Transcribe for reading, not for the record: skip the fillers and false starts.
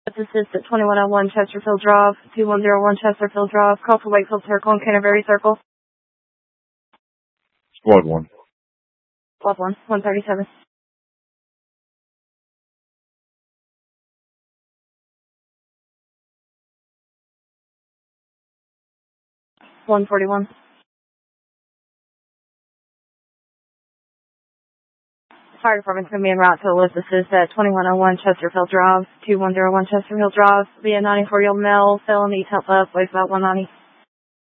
Assist at 2101 Chesterfield Drive, 2101 Chesterfield Drive. Call for Wakefield Circle and Canterbury Circle. Squad 1. Squad 1, 137. $141. Fire department's going to be en route to Elizabeth at 2101 Chesterfield Drive, 2101 Chesterfield Drive. Be a 94-year-old male, felony, top up, weighs about 190.